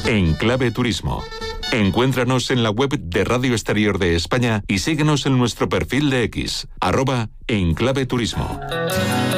Enclave Turismo. Encuéntranos en la web de Radio Exterior de España y síguenos en nuestro perfil de X, @Enclave Turismo.